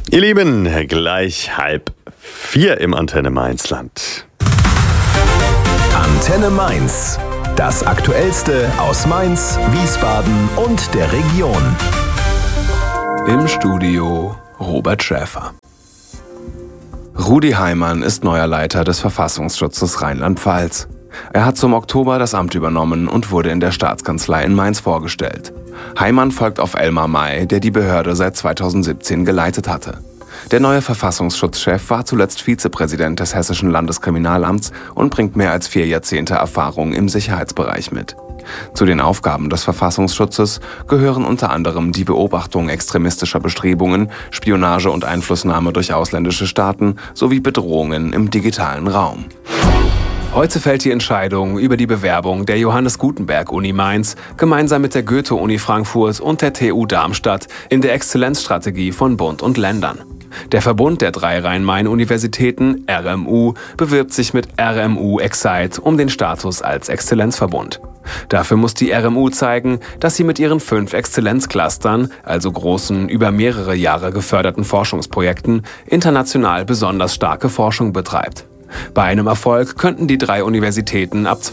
Ihr Lieben, gleich 3:30 im Antenne Mainz-Land. Antenne Mainz. Das Aktuellste aus Mainz, Wiesbaden und der Region. Im Studio Robert Schäfer. Rudi Heimann ist neuer Leiter des Verfassungsschutzes Rheinland-Pfalz. Er hat zum Oktober das Amt übernommen und wurde in der Staatskanzlei in Mainz vorgestellt. Heimann folgt auf Elmar May, der die Behörde seit 2017 geleitet hatte. Der neue Verfassungsschutzchef war zuletzt Vizepräsident des Hessischen Landeskriminalamts und bringt mehr als 4 Jahrzehnte Erfahrung im Sicherheitsbereich mit. Zu den Aufgaben des Verfassungsschutzes gehören unter anderem die Beobachtung extremistischer Bestrebungen, Spionage und Einflussnahme durch ausländische Staaten sowie Bedrohungen im digitalen Raum. Heute fällt die Entscheidung über die Bewerbung der Johannes Gutenberg Uni Mainz gemeinsam mit der Goethe-Uni Frankfurt und der TU Darmstadt in der Exzellenzstrategie von Bund und Ländern. Der Verbund der 3 Rhein-Main-Universitäten, RMU, bewirbt sich mit RMU Excite um den Status als Exzellenzverbund. Dafür muss die RMU zeigen, dass sie mit ihren 5 Exzellenzclustern, also großen, über mehrere Jahre geförderten Forschungsprojekten, international besonders starke Forschung betreibt. Bei einem Erfolg könnten die 3 Universitäten ab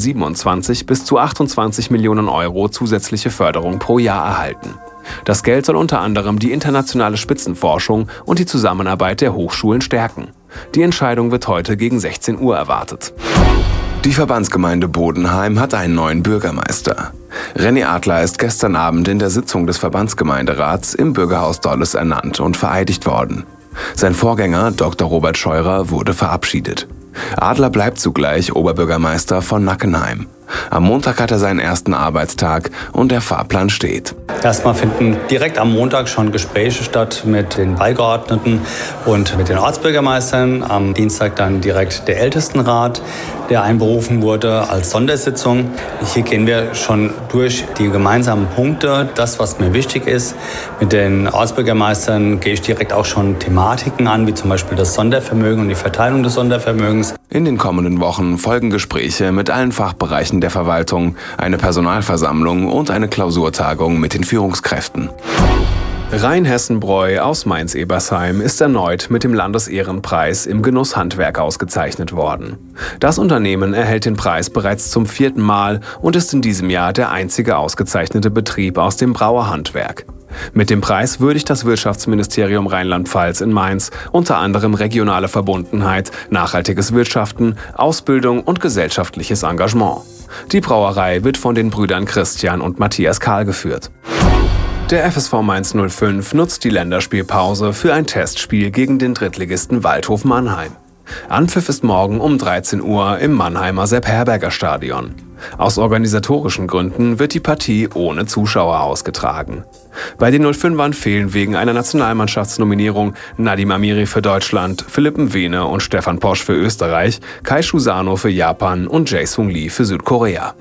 2027 bis zu 28 Millionen Euro zusätzliche Förderung pro Jahr erhalten. Das Geld soll unter anderem die internationale Spitzenforschung und die Zusammenarbeit der Hochschulen stärken. Die Entscheidung wird heute gegen 16 Uhr erwartet. Die Verbandsgemeinde Bodenheim hat einen neuen Bürgermeister. René Adler ist gestern Abend in der Sitzung des Verbandsgemeinderats im Bürgerhaus Dolles ernannt und vereidigt worden. Sein Vorgänger, Dr. Robert Scheurer, wurde verabschiedet. Adler bleibt zugleich Oberbürgermeister von Nackenheim. Am Montag hat er seinen ersten Arbeitstag und der Fahrplan steht. Erstmal finden direkt am Montag schon Gespräche statt mit den Beigeordneten und mit den Ortsbürgermeistern. Am Dienstag dann direkt der Ältestenrat, der einberufen wurde als Sondersitzung. Hier gehen wir schon durch die gemeinsamen Punkte, das, was mir wichtig ist. Mit den Ortsbürgermeistern gehe ich direkt auch schon Thematiken an, wie zum Beispiel das Sondervermögen und die Verteilung des Sondervermögens. In den kommenden Wochen folgen Gespräche mit allen Fachbereichen der Verwaltung, eine Personalversammlung und eine Klausurtagung mit den Führungskräften. Rheinhessen-Bräu aus Mainz-Ebersheim ist erneut mit dem Landesehrenpreis im Genusshandwerk ausgezeichnet worden. Das Unternehmen erhält den Preis bereits zum 4. Mal und ist in diesem Jahr der einzige ausgezeichnete Betrieb aus dem Brauerhandwerk. Mit dem Preis würdigt das Wirtschaftsministerium Rheinland-Pfalz in Mainz unter anderem regionale Verbundenheit, nachhaltiges Wirtschaften, Ausbildung und gesellschaftliches Engagement. Die Brauerei wird von den Brüdern Christian und Matthias Kahl geführt. Der FSV Mainz 05 nutzt die Länderspielpause für ein Testspiel gegen den Drittligisten Waldhof Mannheim. Anpfiff ist morgen um 13 Uhr im Mannheimer Sepp-Herberger-Stadion. Aus organisatorischen Gründen wird die Partie ohne Zuschauer ausgetragen. Bei den 05ern fehlen wegen einer Nationalmannschaftsnominierung Nadim Amiri für Deutschland, Philipp Mwene und Stefan Posch für Österreich, Kai Shusano für Japan und Jae-Sung Lee für Südkorea.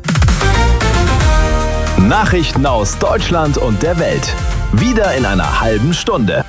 Nachrichten aus Deutschland und der Welt. Wieder in einer halben Stunde.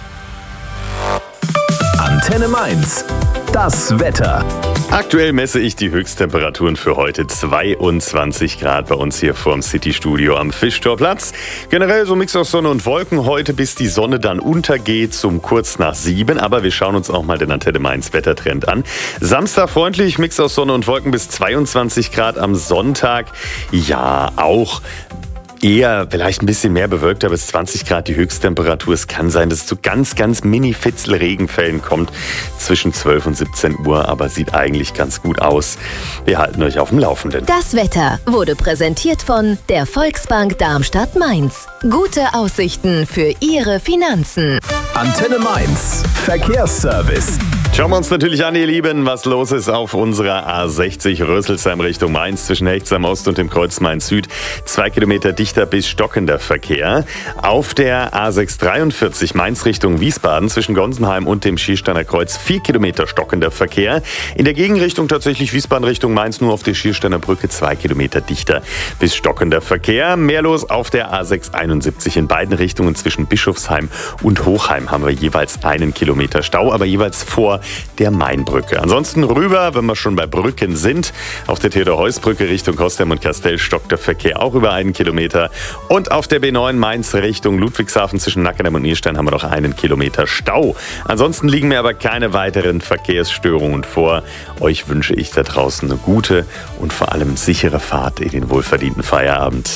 Antenne Mainz. Das Wetter. Aktuell messe ich die Höchsttemperaturen für heute 22 Grad bei uns hier vorm City-Studio am Fischtorplatz. Generell so ein Mix aus Sonne und Wolken heute, bis die Sonne dann untergeht, kurz nach 7. Aber wir schauen uns auch mal den Antenne Mainz Wettertrend an. Samstag freundlich, Mix aus Sonne und Wolken bis 22 Grad am Sonntag. Ja, auch eher vielleicht ein bisschen mehr bewölkt, aber bis 20 Grad die Höchsttemperatur. Es kann sein, dass es zu ganz Mini-Fitzel Regenfällen kommt zwischen 12 und 17 Uhr, aber sieht eigentlich ganz gut aus. Wir halten euch auf dem Laufenden. Das Wetter wurde präsentiert von der Volksbank Darmstadt-Mainz. Gute Aussichten für Ihre Finanzen. Antenne Mainz. Verkehrsservice. Schauen wir uns natürlich an, ihr Lieben, was los ist auf unserer A60 Rösselsheim Richtung Mainz zwischen Hechtsheim Ost und dem Kreuz Mainz Süd. 2 Kilometer dichter bis stockender Verkehr. Auf der A643 Mainz Richtung Wiesbaden zwischen Gonsenheim und dem Schiersteiner Kreuz 4 Kilometer stockender Verkehr. In der Gegenrichtung tatsächlich Wiesbaden Richtung Mainz nur auf der Schiersteiner Brücke 2 Kilometer dichter bis stockender Verkehr. Mehr los auf der A671 in beiden Richtungen zwischen Bischofsheim und Hochheim haben wir jeweils 1 Kilometer Stau, aber jeweils vor der Mainbrücke. Ansonsten rüber, wenn wir schon bei Brücken sind, auf der Theodor-Heuss-Brücke Richtung Kostheim und Castell stockt der Verkehr auch über 1 Kilometer. Und auf der B9 Mainz Richtung Ludwigshafen zwischen Nackenheim und Nierstein haben wir noch 1 Kilometer Stau. Ansonsten liegen mir aber keine weiteren Verkehrsstörungen vor. Euch wünsche ich da draußen eine gute und vor allem sichere Fahrt in den wohlverdienten Feierabend.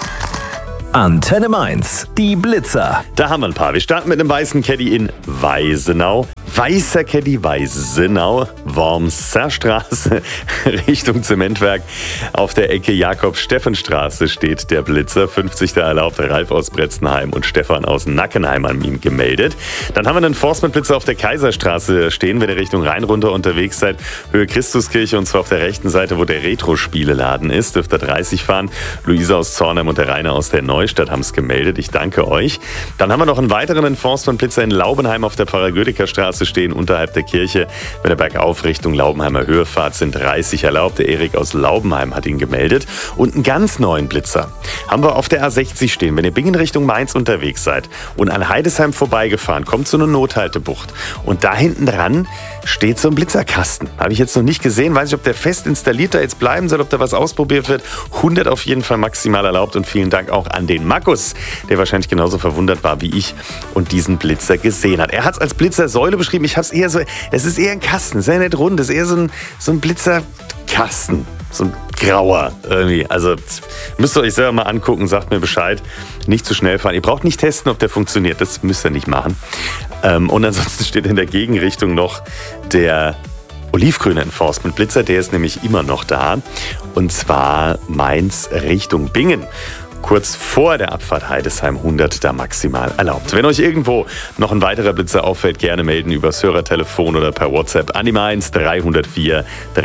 Antenne Mainz, die Blitzer. Da haben wir ein paar. Wir starten mit einem weißen Caddy in Weisenau. Weißer Caddy, Weisenau, Wormser Straße, Richtung Zementwerk. Auf der Ecke Jakob-Steffen-Straße steht der Blitzer. 50 da erlaubt, Ralf aus Bretzenheim und Stefan aus Nackenheim an ihm gemeldet. Dann haben wir einen Enforcement-Blitzer auf der Kaiserstraße stehen, wenn ihr Richtung Rhein runter unterwegs seid. Höhe Christuskirche und zwar auf der rechten Seite, wo der Retro-Spieleladen ist. Dürft ihr 30 fahren. Luisa aus Zornheim und der Rainer aus der Neustadt haben es gemeldet. Ich danke euch. Dann haben wir noch einen weiteren Enforcement-Blitzer in Laubenheim auf der Pfarrer-Gödecker-Straße stehen, unterhalb der Kirche. Wenn ihr bergauf Richtung Laubenheimer Höhe fahrt, sind 30 erlaubt. Der Erik aus Laubenheim hat ihn gemeldet. Und einen ganz neuen Blitzer haben wir auf der A60 stehen. Wenn ihr Bingen Richtung Mainz unterwegs seid und an Heidesheim vorbeigefahren, kommt so eine Nothaltebucht. Und da hinten dran steht so ein Blitzerkasten. Habe ich jetzt noch nicht gesehen. Weiß nicht, ob der fest installiert da jetzt bleiben soll, ob da was ausprobiert wird. 100 auf jeden Fall maximal erlaubt. Und vielen Dank auch an den Markus, der wahrscheinlich genauso verwundert war wie ich und diesen Blitzer gesehen hat. Er hat es als Blitzersäule beschrieben. Ich habe es eher so, es ist eher ein Kasten, sehr nicht rund. Es ist eher so ein Blitzerkasten. So ein grauer irgendwie. Also müsst ihr euch selber mal angucken, sagt mir Bescheid. Nicht zu schnell fahren. Ihr braucht nicht testen, ob der funktioniert. Das müsst ihr nicht machen. Und ansonsten steht in der Gegenrichtung noch der olivgrüne Enforcement-Blitzer. Der ist nämlich immer noch da. Und zwar Mainz Richtung Bingen. Kurz vor der Abfahrt Heidesheim 100 da maximal erlaubt. Wenn euch irgendwo noch ein weiterer Blitzer auffällt, gerne melden übers Hörertelefon oder per WhatsApp an die Mainz 304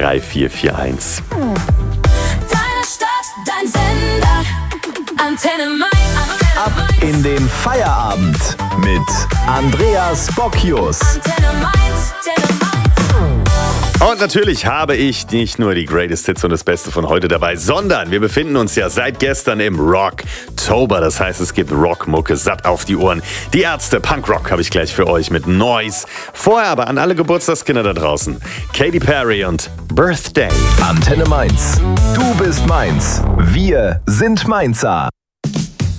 3441. Deine Stadt, dein Sender, Antenne Mainz. Ab in den Feierabend mit Andreas Bocchius. Antenne Mainz, Antenne Mainz. Und natürlich habe ich nicht nur die Greatest Hits und das Beste von heute dabei, sondern wir befinden uns ja seit gestern im Rocktober. Das heißt, es gibt Rockmucke satt auf die Ohren. Die Ärzte, Punkrock habe ich gleich für euch mit Noise. Vorher aber an alle Geburtstagskinder da draußen. Katy Perry und Birthday. Antenne Mainz. Du bist Mainz. Wir sind Mainzer.